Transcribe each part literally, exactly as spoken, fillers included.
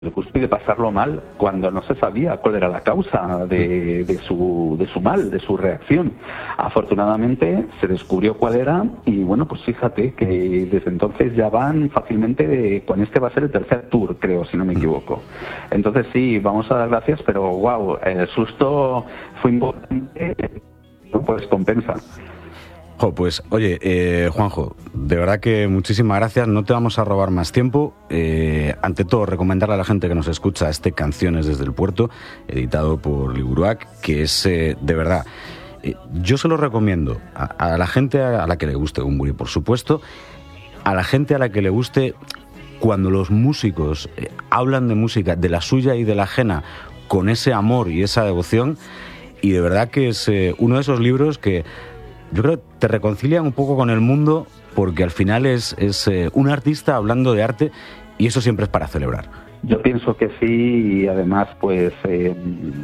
de pasarlo mal cuando no se sabía cuál era la causa de, de, su, de su mal, de su reacción. Afortunadamente se descubrió cuál era y bueno, pues fíjate que desde entonces ya van fácilmente, de, con este va a ser el tercer tour, creo, si no me equivoco. Entonces sí, vamos a dar gracias, pero wow, el susto fue importante, pues compensa. Jo, pues oye, eh, Juanjo, de verdad que muchísimas gracias, no te vamos a robar más tiempo. Eh, ante todo, recomendarle a la gente que nos escucha este Canciones desde el Puerto, editado por Liburuac, que es eh, de verdad, eh, yo se lo recomiendo a, a la gente a la que le guste Bumburi, por supuesto, a la gente a la que le guste cuando los músicos eh, hablan de música, de la suya y de la ajena, con ese amor y esa devoción, y de verdad que es eh, uno de esos libros que yo creo que te reconcilian un poco con el mundo, porque al final es, es eh, un artista hablando de arte y eso siempre es para celebrar. Yo pienso que sí, y además pues eh,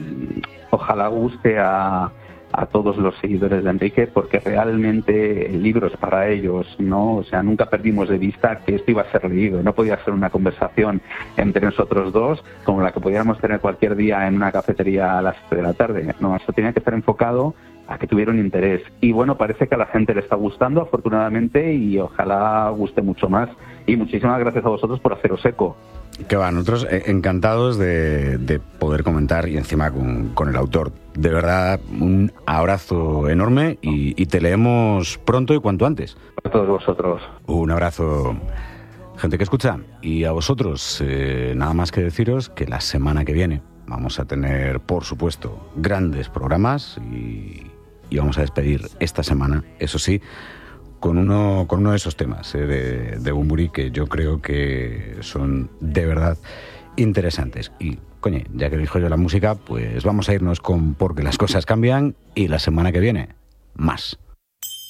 ojalá guste a, a todos los seguidores de Enrique, porque realmente el libro es para ellos, ¿no? O sea, nunca perdimos de vista que esto iba a ser leído, no podía ser una conversación entre nosotros dos como la que pudiéramos tener cualquier día en una cafetería a las siete de la tarde, no, esto tenía que estar enfocado a que tuvieron interés. Y bueno, parece que a la gente le está gustando, afortunadamente, y ojalá guste mucho más. Y muchísimas gracias a vosotros por haceros eco. Que va, nosotros encantados de, de poder comentar y encima con, con el autor. De verdad, un abrazo enorme y, y te leemos pronto y cuanto antes. A todos vosotros. Un abrazo. Gente que escucha. Y a vosotros, eh, nada más que deciros que la semana que viene vamos a tener, por supuesto, grandes programas y... y vamos a despedir esta semana, eso sí, con uno, con uno de esos temas eh, de, de Bumburi que yo creo que son de verdad interesantes. Y, coño, ya que elijo yo la música, pues vamos a irnos con Porque las cosas cambian y la semana que viene, más.